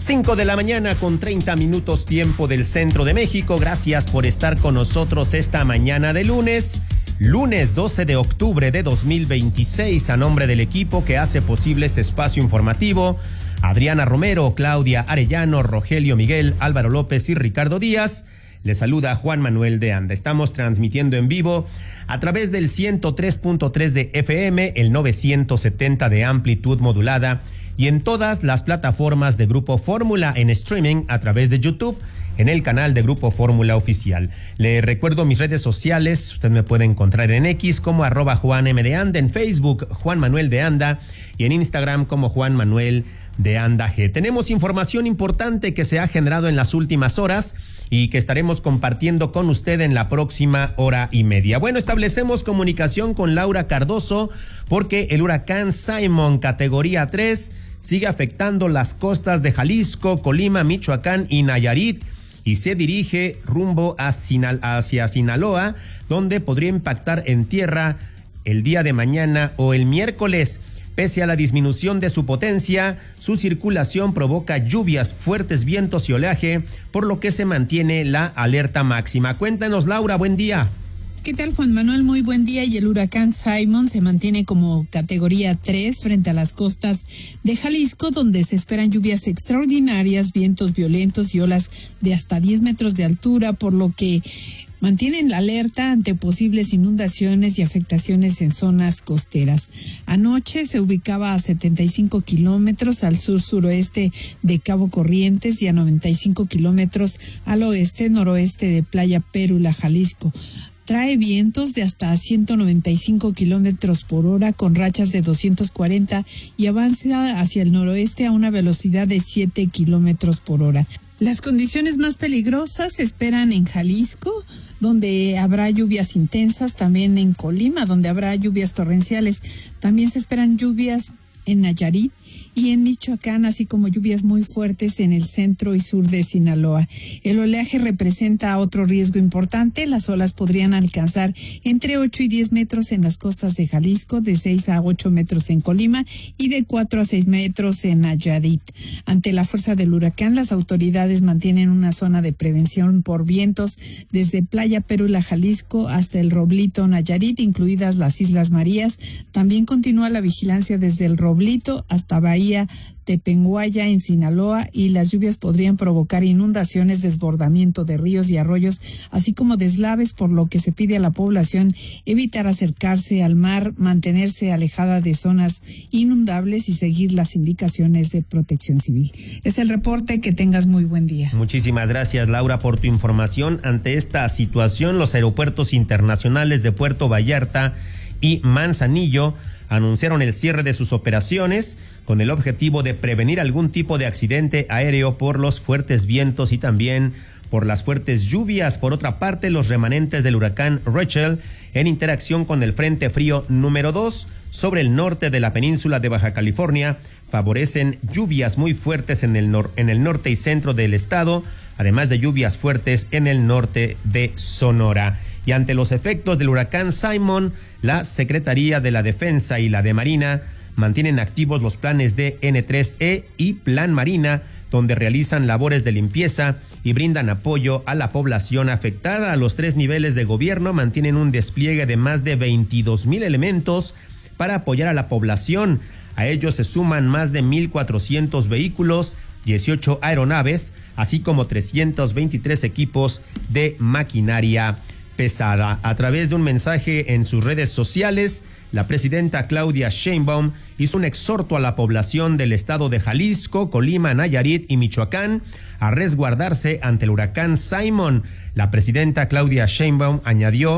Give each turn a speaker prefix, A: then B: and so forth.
A: 5 de la mañana con 30 minutos tiempo del centro de México. Gracias por estar con nosotros esta mañana de lunes 12 de octubre de 2026. A nombre del equipo que hace posible este espacio informativo, Adriana Romero, Claudia Arellano, Rogelio Miguel, Álvaro López y Ricardo Díaz, le saluda Juan Manuel de Anda. Estamos transmitiendo en vivo a través del 103.3 de FM, el 970 de amplitud modulada y en todas las plataformas de Grupo Fórmula en streaming a través de YouTube en el canal de Grupo Fórmula Oficial. Le recuerdo mis redes sociales. Usted me puede encontrar en X como @JuanM de Anda, en Facebook Juan Manuel de Anda y en Instagram como Juan Manuel de Anda G. Tenemos información importante que se ha generado en las últimas horas y que estaremos compartiendo con usted en la próxima hora y media. Bueno, establecemos comunicación con Laura Cardoso porque el huracán Simon categoría 3 sigue afectando las costas de Jalisco, Colima, Michoacán y Nayarit y se dirige rumbo hacia Sinaloa, donde podría impactar en tierra el día de mañana o el miércoles. Pese a la disminución de su potencia, su circulación provoca lluvias, fuertes vientos y oleaje, por lo que se mantiene la alerta máxima. Cuéntanos, Laura, buen día.
B: ¿Qué tal, Juan Manuel? Muy buen día. Y el huracán Simon se mantiene como categoría 3 frente a las costas de Jalisco, donde se esperan lluvias extraordinarias, vientos violentos y olas de hasta 10 metros de altura, por lo que mantienen la alerta ante posibles inundaciones y afectaciones en zonas costeras. Anoche se ubicaba a 75 kilómetros al sur-suroeste de Cabo Corrientes y a 95 kilómetros al oeste-noroeste de Playa Pérula, Jalisco. Trae vientos de hasta 195 kilómetros por hora con rachas de 240 y avanza hacia el noroeste a una velocidad de 7 kilómetros por hora. Las condiciones más peligrosas se esperan en Jalisco, donde habrá lluvias intensas, también en Colima, donde habrá lluvias torrenciales. También se esperan lluvias en Nayarit y en Michoacán, así como lluvias muy fuertes en el centro y sur de Sinaloa. El oleaje representa otro riesgo importante. Las olas podrían alcanzar entre 8 y 10 metros en las costas de Jalisco, de 6 a 8 metros en Colima y de 4 a 6 metros en Nayarit. Ante la fuerza del huracán, las autoridades mantienen una zona de prevención por vientos desde Playa Pérula, Jalisco, hasta el Roblito, Nayarit, incluidas las Islas Marías. También continúa la vigilancia desde el Roblito hasta Bahía Tepenguaya en Sinaloa, y las lluvias podrían provocar inundaciones, desbordamiento de ríos y arroyos, así como deslaves, por lo que se pide a la población evitar acercarse al mar, mantenerse alejada de zonas inundables y seguir las indicaciones de Protección Civil. Es el reporte. Que tengas muy buen día.
A: Muchísimas gracias, Laura, por tu información. Ante esta situación, los aeropuertos internacionales de Puerto Vallarta y Manzanillo anunciaron el cierre de sus operaciones con el objetivo de prevenir algún tipo de accidente aéreo por los fuertes vientos y también por las fuertes lluvias. Por otra parte, los remanentes del huracán Rachel, en interacción con el Frente Frío número 2 sobre el norte de la península de Baja California, favorecen lluvias muy fuertes en el norte y centro del estado, además de lluvias fuertes en el norte de Sonora. Y ante los efectos del huracán Simon, la Secretaría de la Defensa y la de Marina mantienen activos los planes de N3E y Plan Marina, donde realizan labores de limpieza y brindan apoyo a la población afectada. Los 3 niveles de gobierno mantienen un despliegue de más de 22,000 elementos para apoyar a la población. A ellos se suman más de 1,400 vehículos, 18 aeronaves, así como 323 equipos de maquinaria pesada. A través de un mensaje en sus redes sociales, la presidenta Claudia Sheinbaum hizo un exhorto a la población del estado de Jalisco, Colima, Nayarit y Michoacán a resguardarse ante el huracán Simon. La presidenta Claudia Sheinbaum añadió